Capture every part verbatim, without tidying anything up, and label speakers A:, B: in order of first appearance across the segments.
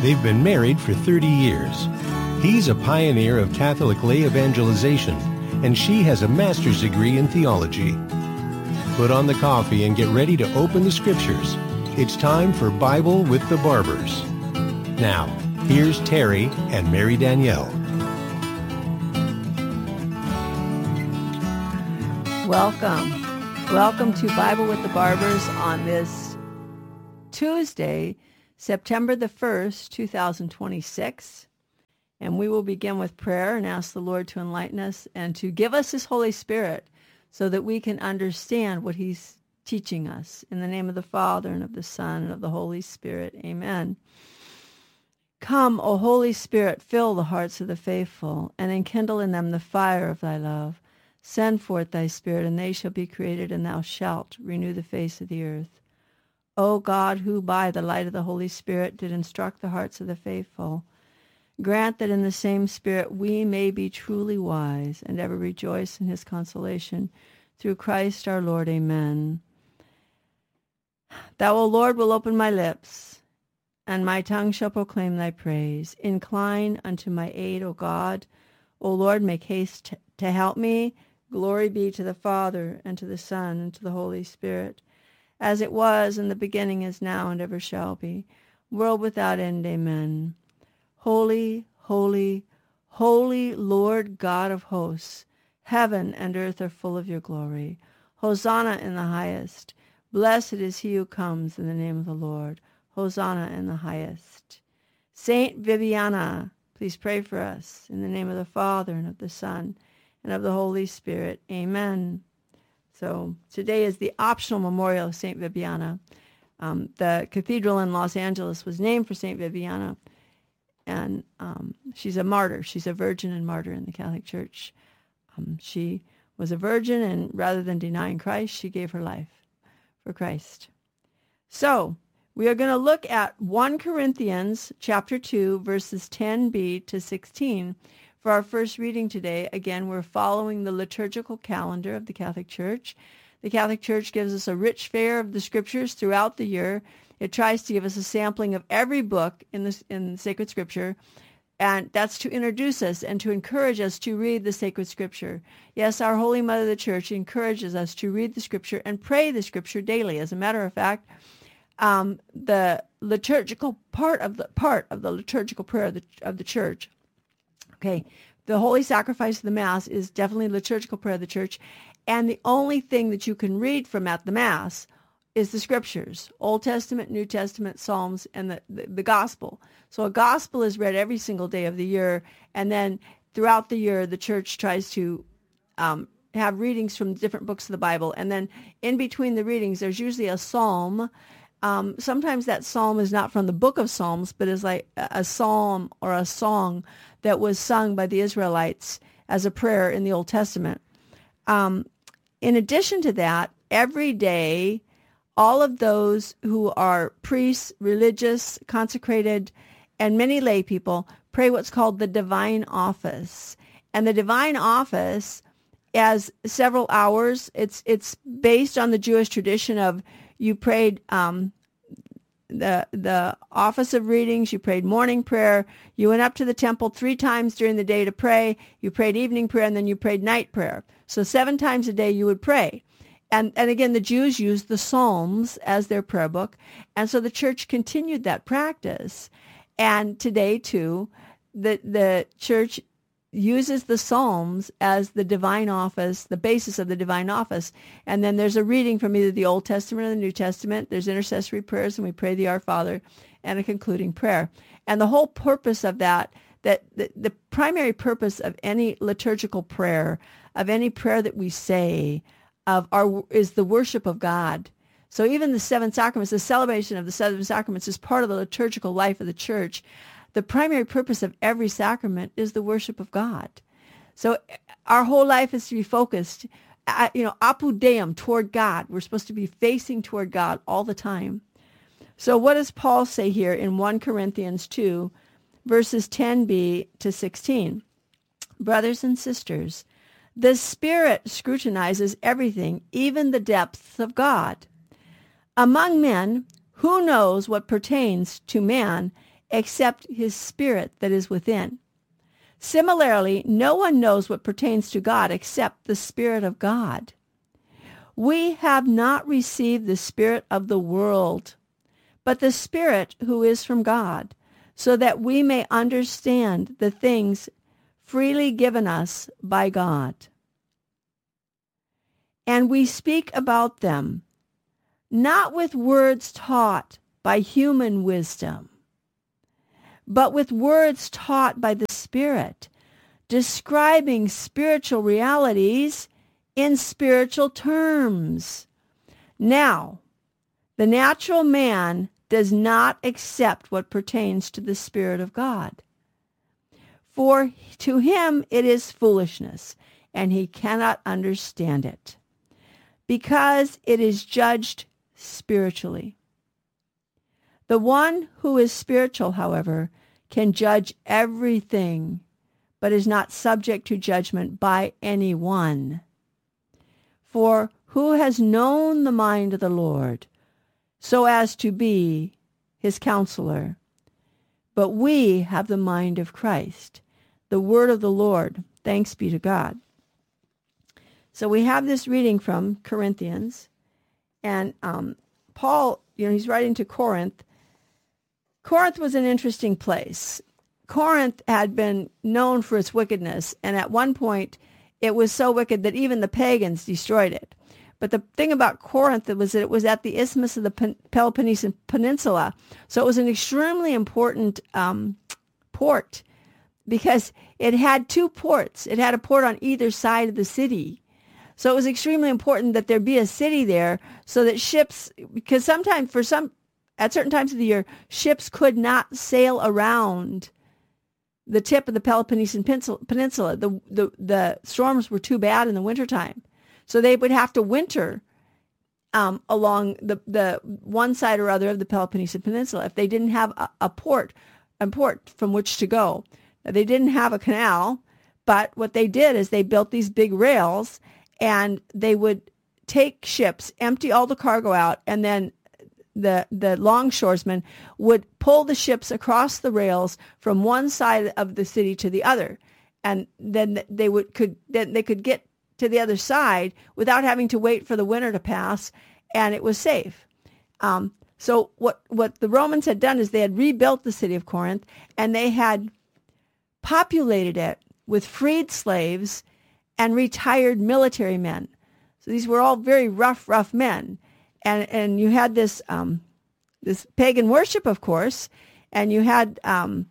A: They've been married for thirty years. He's a pioneer of Catholic lay evangelization, and she has a master's degree in theology. Put on the coffee and get ready to open the scriptures. It's time for Bible with the Barbers. Now, here's Terry and Mary Danielle.
B: Welcome. Welcome to Bible with the Barbers on this Tuesday, September the first, two thousand twenty-six. And we will begin with prayer and ask the Lord to enlighten us and to give us His Holy Spirit so that we can understand what He's teaching us. In the name of the Father, and of the Son, and of the Holy Spirit. Amen. Come, O Holy Spirit, fill the hearts of the faithful, and enkindle in them the fire of thy love. Send forth thy Spirit, and they shall be created, and thou shalt renew the face of the earth. O God, who by the light of the Holy Spirit did instruct the hearts of the faithful, grant that in the same Spirit we may be truly wise, and ever rejoice in his consolation. Through Christ our Lord. Amen. Thou, O Lord, will open my lips, and my tongue shall proclaim thy praise. Incline unto my aid, O God. O Lord, make haste to help me. Glory be to the Father, and to the Son, and to the Holy Spirit, as it was in the beginning, is now, and ever shall be, world without end. Amen. Holy, holy, holy Lord God of hosts, heaven and earth are full of your glory. Hosanna in the highest. Blessed is he who comes in the name of the Lord. Hosanna in the highest. Saint Viviana, please pray for us. In the name of the Father, and of the Son, and of the Holy Spirit. Amen. So today is the optional memorial of Saint Viviana. Um, the cathedral in Los Angeles was named for Saint Viviana, and um, she's a martyr. She's a virgin and martyr in the Catholic Church. Um, she was a virgin, and rather than denying Christ, she gave her life for Christ. So we are going to look at First Corinthians chapter two, verses ten b to sixteen. For our first reading today. Again, we're following the liturgical calendar of the Catholic Church. The Catholic Church gives us a rich fare of the scriptures throughout the year. It tries to give us a sampling of every book in the, in sacred scripture, and that's to introduce us and to encourage us to read the sacred scripture. Yes, our Holy Mother, the Church, encourages us to read the scripture and pray the scripture daily. As a matter of fact, um, the liturgical part of the part of the liturgical prayer of the, of the Church. Okay, the holy sacrifice of the Mass is definitely liturgical prayer of the Church, and the only thing that you can read from at the Mass is the Scriptures, Old Testament, New Testament, Psalms, and the, the, the Gospel. So a Gospel is read every single day of the year, and then throughout the year, the Church tries to um, have readings from different books of the Bible, and then in between the readings, there's usually a psalm. Um, sometimes that psalm is not from the book of Psalms, but is like a psalm or a song that was sung by the Israelites as a prayer in the Old Testament. Um, in addition to that, every day, all of those who are priests, religious, consecrated, and many lay people pray what's called the divine office. And the divine office has several hours. It's it's based on the Jewish tradition of you prayed um, the the office of readings, you prayed morning prayer, you went up to the temple three times during the day to pray, you prayed evening prayer, and then you prayed night prayer. So seven times a day you would pray. And and again, the Jews used the Psalms as their prayer book, and so the Church continued that practice. And today, too, the the Church uses the Psalms as the divine office, the basis of the divine office. And then there's a reading from either the Old Testament or the New Testament. There's intercessory prayers, and we pray the Our Father and a concluding prayer. And the whole purpose of that, that the, the primary purpose of any liturgical prayer, of any prayer that we say, of our is the worship of God. So even the seven sacraments, the celebration of the seven sacraments is part of the liturgical life of the Church. The primary purpose of every sacrament is the worship of God. So our whole life is to be focused, uh, you know, apud Deum, toward God. We're supposed to be facing toward God all the time. So what does Paul say here in First Corinthians two, verses ten b to sixteen? Brothers and sisters, the Spirit scrutinizes everything, even the depths of God. Among men, who knows what pertains to man except his Spirit that is within. Similarly, no one knows what pertains to God except the Spirit of God. We have not received the Spirit of the world, but the Spirit who is from God, so that we may understand the things freely given us by God. And we speak about them, not with words taught by human wisdom, but with words taught by the Spirit, describing spiritual realities in spiritual terms. Now, the natural man does not accept what pertains to the Spirit of God, for to him it is foolishness, and he cannot understand it, because it is judged spiritually. The one who is spiritual, however, can judge everything, but is not subject to judgment by anyone. For who has known the mind of the Lord, so as to be his counselor? But we have the mind of Christ, the word of the Lord. Thanks be to God. So we have this reading from Corinthians, and um, Paul, you know, he's writing to Corinth. Corinth was an interesting place. Corinth had been known for its wickedness, and at one point it was so wicked that even the pagans destroyed it. But the thing about Corinth was that it was at the isthmus of the Peloponnesian Peninsula, so it was an extremely important um, port, because it had two ports. It had a port on either side of the city. So it was extremely important that there be a city there so that ships, because sometimes for some, at certain times of the year, ships could not sail around the tip of the Peloponnesian Peninsula. The, the, the storms were too bad in the wintertime. So they would have to winter um, along the, the one side or other of the Peloponnesian Peninsula if they didn't have a, a port, a port from which to go. Now, they didn't have a canal, but what they did is they built these big rails, and they would take ships, empty all the cargo out, and then the the longshoresmen would pull the ships across the rails from one side of the city to the other, and then they would could then they could get to the other side without having to wait for the winter to pass, and it was safe. Um, so what what the Romans had done is they had rebuilt the city of Corinth, and they had populated it with freed slaves and retired military men. So these were all very rough, rough men. And and you had this um, this pagan worship, of course, and you had, um,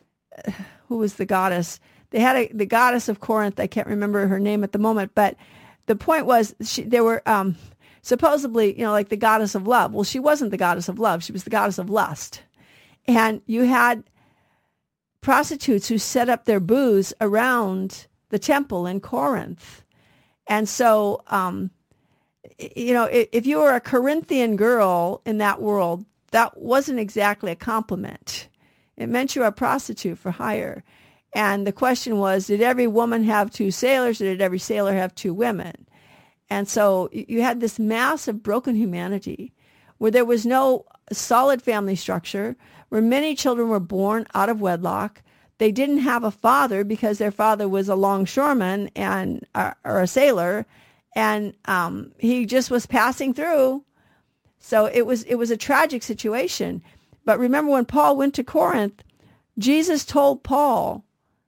B: who was the goddess? They had a, the goddess of Corinth. I can't remember her name at the moment, but the point was she, they were um, supposedly, you know, like the goddess of love. Well, she wasn't the goddess of love. She was the goddess of lust. And you had prostitutes who set up their booths around the temple in Corinth. And so, um, you know, if you were a Corinthian girl in that world, that wasn't exactly a compliment. It meant you were a prostitute for hire. And the question was, did every woman have two sailors, or did every sailor have two women? And so you had this mass of broken humanity where there was no solid family structure, where many children were born out of wedlock. They didn't have a father because their father was a longshoreman and or, or a sailor, and um, he just was passing through. So it was it was a tragic situation. But remember, when Paul went to Corinth, Jesus told Paul,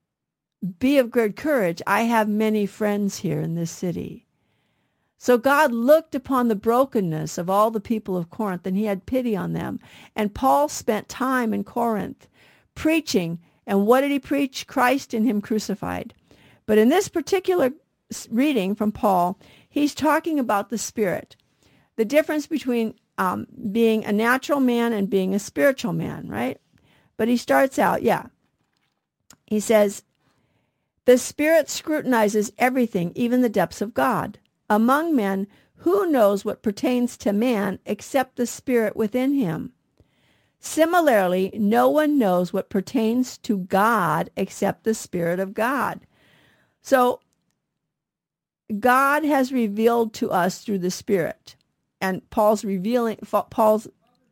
B: "Be of good courage. I have many friends here in this city." So God looked upon the brokenness of all the people of Corinth, and he had pity on them. And Paul spent time in Corinth preaching. And what did he preach? Christ and him crucified. But in this particular reading from Paul, he's talking about the Spirit, the difference between um, being a natural man and being a spiritual man, right? But he starts out, yeah. He says, "The Spirit scrutinizes everything, even the depths of God. Among men, who knows what pertains to man except the Spirit within him? Similarly, no one knows what pertains to God except the Spirit of God." So God has revealed to us through the Spirit. And Paul's revealing, Paul's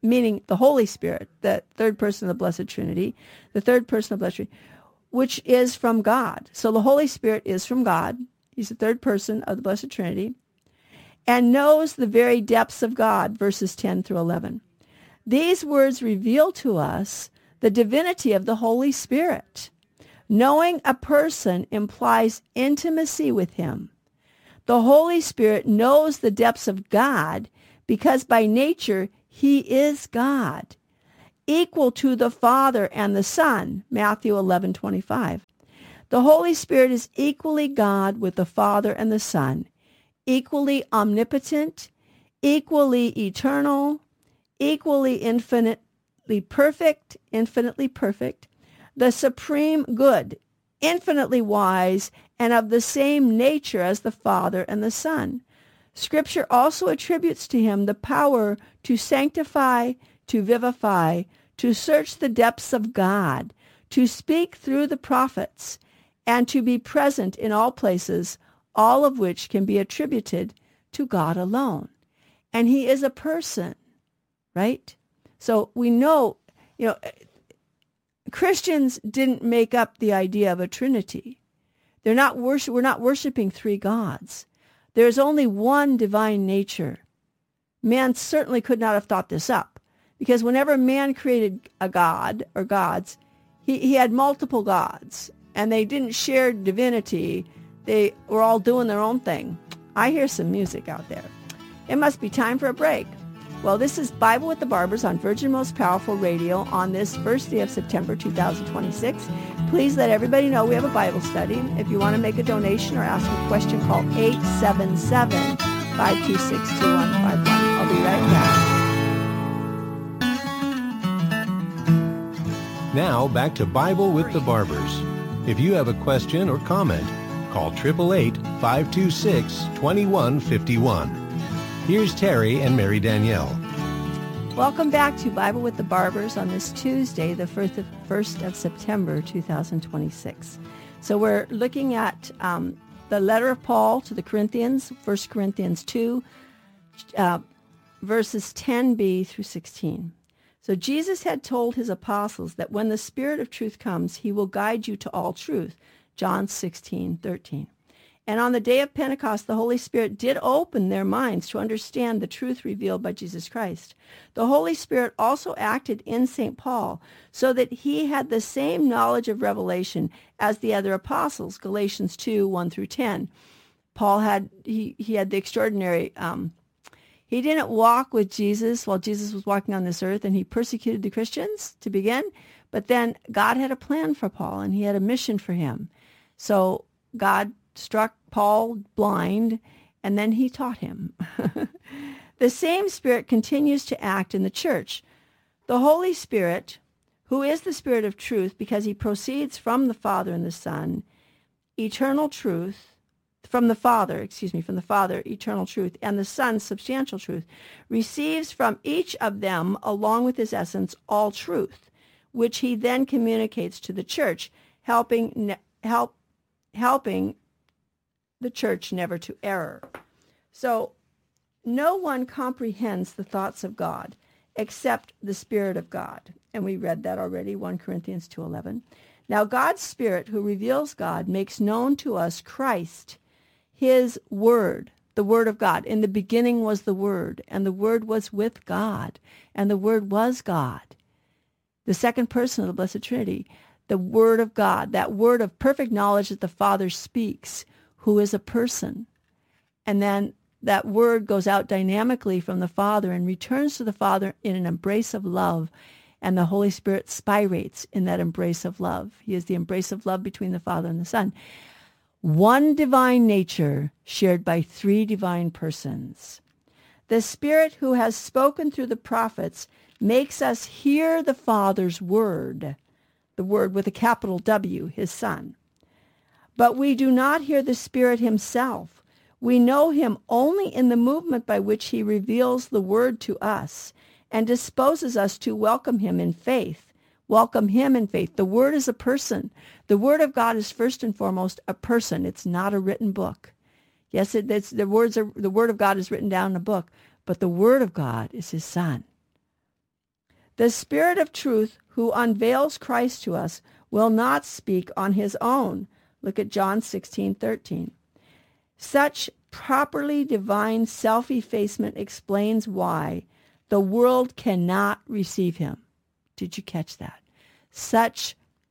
B: meaning the Holy Spirit, the third person of the Blessed Trinity, the third person of the Blessed Trinity, which is from God. So the Holy Spirit is from God. He's the third person of the Blessed Trinity and knows the very depths of God, verses ten through eleven. These words reveal to us the divinity of the Holy Spirit. Knowing a person implies intimacy with him. The Holy Spirit knows the depths of God because by nature he is God, equal to the Father and the Son, Matthew eleven twenty-five. The Holy Spirit is equally God with the Father and the Son, equally omnipotent, equally eternal, equally infinitely perfect, infinitely perfect, the supreme good, infinitely wise, and of the same nature as the Father and the Son. Scripture also attributes to him the power to sanctify, to vivify, to search the depths of God, to speak through the prophets, and to be present in all places, all of which can be attributed to God alone. And he is a person, right? So we know, you know, Christians didn't make up the idea of a Trinity. They're not worship, we're not worshiping three gods. There's only one divine nature. Man certainly could not have thought this up, because whenever man created a god or gods, he, he had multiple gods, and they didn't share divinity. They were all doing their own thing. I hear some music out there. It must be time for a break. Well, this is Bible with the Barbers on Virgin Most Powerful Radio on this first day of September two thousand twenty-six. Please let everybody know we have a Bible study. If you want to make a donation or ask a question, call eight seven seven, five two six, two one five one. I'll be right
A: back. Now, back to Bible with the Barbers. If you have a question or comment, call eight eight eight, five two six, two one five one. Here's Terry and Mary Danielle.
B: Welcome back to Bible with the Barbers on this Tuesday, the first of September, two thousand twenty-six. So we're looking at um, the letter of Paul to the Corinthians, First Corinthians two, uh, verses ten b through sixteen. So Jesus had told his apostles that when the Spirit of truth comes, he will guide you to all truth, John sixteen thirteen. And on the day of Pentecost, the Holy Spirit did open their minds to understand the truth revealed by Jesus Christ. The Holy Spirit also acted in Saint Paul so that he had the same knowledge of revelation as the other apostles, Galatians two, one through ten. Paul had, he, he had the extraordinary, um, he didn't walk with Jesus while Jesus was walking on this earth, and he persecuted the Christians to begin, but then God had a plan for Paul, and he had a mission for him. So God struck Paul blind, and then he taught him. The same Spirit continues to act in the church. The Holy Spirit, who is the Spirit of truth because he proceeds from the Father and the Son, eternal truth, from the Father, excuse me, from the Father, eternal truth, and the Son, substantial truth, receives from each of them, along with his essence, all truth, which he then communicates to the church, helping help helping the church never to error. So no one comprehends the thoughts of God except the Spirit of God. And we read that already, First Corinthians two eleven. Now God's Spirit, who reveals God, makes known to us Christ, his Word, the Word of God. In the beginning was the Word, and the Word was with God, and the Word was God. The second person of the Blessed Trinity, the Word of God, that word of perfect knowledge that the Father speaks, who is a person. And then that word goes out dynamically from the Father and returns to the Father in an embrace of love. And the Holy Spirit spirates in that embrace of love. He is the embrace of love between the Father and the Son. One divine nature shared by three divine persons. The Spirit who has spoken through the prophets makes us hear the Father's word, the word with a capital W, his Son. But we do not hear the Spirit himself. We know him only in the movement by which he reveals the word to us and disposes us to welcome him in faith. Welcome him in faith. The word is a person. The word of God is first and foremost a person. It's not a written book. Yes, it, it's, the words are, the word of God is written down in a book, but the word of God is his Son. The Spirit of truth who unveils Christ to us will not speak on his own. Look at John sixteen thirteen. Such properly divine self-effacement explains why the world cannot receive him. Did you catch that? Such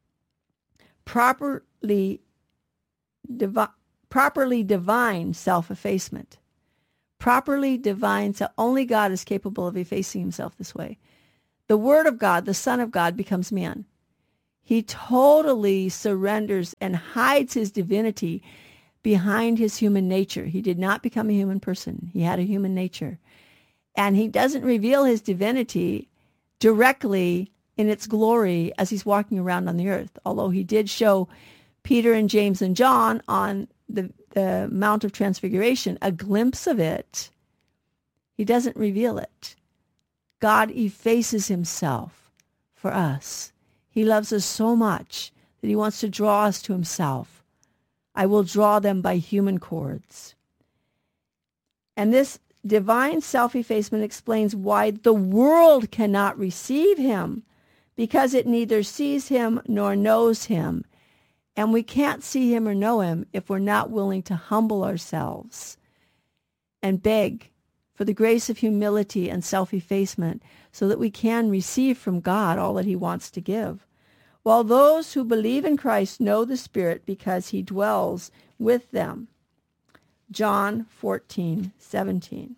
B: properly divi- properly divine self-effacement. Properly divine self. Only God is capable of effacing himself this way. The Word of God, the Son of God, becomes man. He totally surrenders and hides his divinity behind his human nature. He did not become a human person. He had a human nature. And he doesn't reveal his divinity directly in its glory as he's walking around on the earth, although he did show Peter and James and John on the, the Mount of Transfiguration a glimpse of it. He doesn't reveal it. God effaces himself for us. He loves us so much that he wants to draw us to himself. I will draw them by human cords. And this divine self-effacement explains why the world cannot receive him, because it neither sees him nor knows him. And we can't see him or know him if we're not willing to humble ourselves and beg for the grace of humility and self-effacement so that we can receive from God all that he wants to give. While those who believe in Christ know the Spirit because he dwells with them. John fourteen seventeen.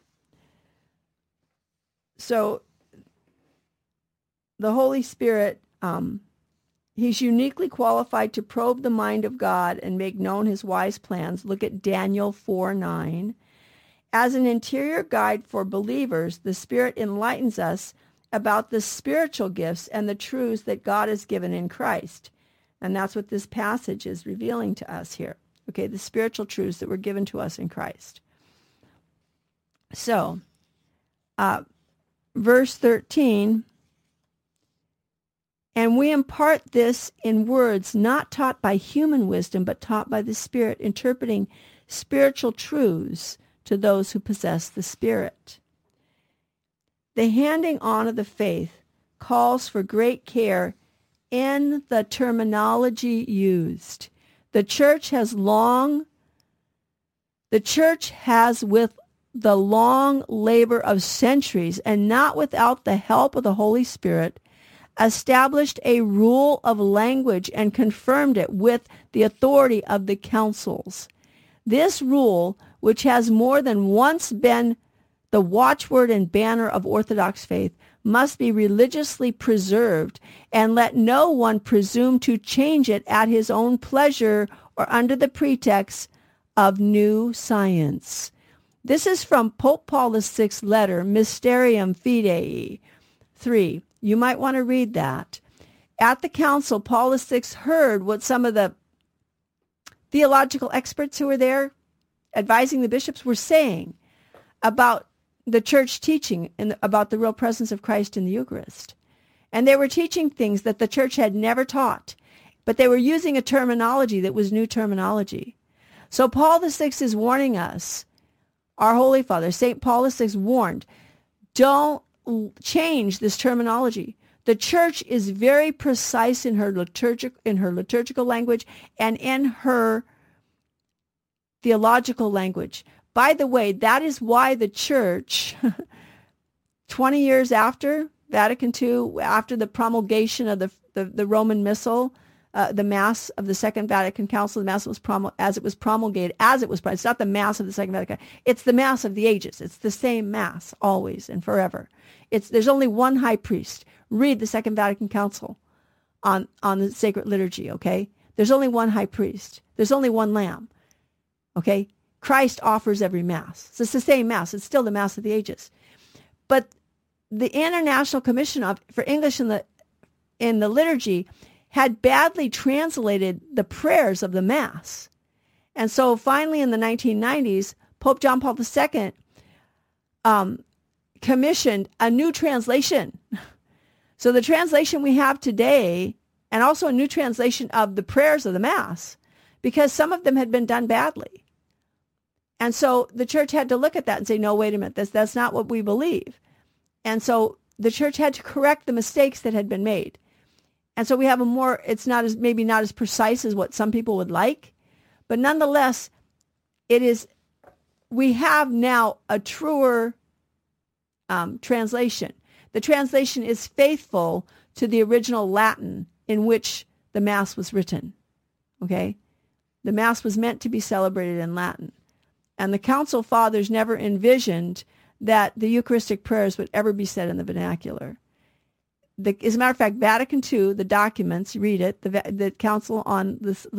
B: So the Holy Spirit, um, he's uniquely qualified to probe the mind of God and make known his wise plans. Look at Daniel four nine. As an interior guide for believers, the Spirit enlightens us about the spiritual gifts and the truths that God has given in Christ. And that's what this passage is revealing to us here. Okay, the spiritual truths that were given to us in Christ. So, uh, verse thirteen, and we impart this in words not taught by human wisdom, but taught by the Spirit, interpreting spiritual truths to those who possess the Spirit. The handing on of the faith calls for great care in the terminology used. The church has long, the church has with the long labor of centuries, and not without the help of the Holy Spirit, established a rule of language and confirmed it with the authority of the councils. This rule, which has more than once been the watchword and banner of Orthodox faith, must be religiously preserved, and let no one presume to change it at his own pleasure or under the pretext of new science. This is from Pope Paul the Sixth's letter, Mysterium Fidei. Three. You might want to read that. At the council, Paul the Sixth heard what some of the theological experts who were there advising the bishops were saying about the church teaching and about the real presence of Christ in the Eucharist. And they were teaching things that the church had never taught, but they were using a terminology that was new terminology. So Paul the Sixth is warning us, our Holy Father, Saint Paul the Sixth warned, don't change this terminology. The church is very precise in her liturgic, in her liturgical language and in her theological language. By the way, that is why the church, twenty years after Vatican Two, after the promulgation of the the, the Roman Missal, uh, the Mass of the Second Vatican Council, the Mass was promul- as it was promulgated, as it was, it's not the Mass of the Second Vatican, it's the Mass of the ages. It's the same Mass always and forever. It's there's only one high priest. Read the Second Vatican Council on on the sacred liturgy. Okay, there's only one high priest. There's only one lamb. Okay. Christ offers every Mass. So it's the same Mass. It's still the Mass of the ages. But the International Commission of, for English in the in the liturgy had badly translated the prayers of the Mass. And so finally in the nineteen nineties, Pope John Paul the Second um, commissioned a new translation. So the translation we have today, and also a new translation of the prayers of the Mass, because some of them had been done badly. And so the church had to look at that and say, no, wait a minute, that's, that's not what we believe. And so the church had to correct the mistakes that had been made. And so we have a more, it's not as, maybe not as precise as what some people would like, but nonetheless, it is, we have now a truer um, translation. The translation is faithful to the original Latin in which the Mass was written. Okay? The Mass was meant to be celebrated in Latin. And the Council Fathers never envisioned that the Eucharistic prayers would ever be said in the vernacular. The, as a matter of fact, Vatican two, the documents, read it, the, the Council on the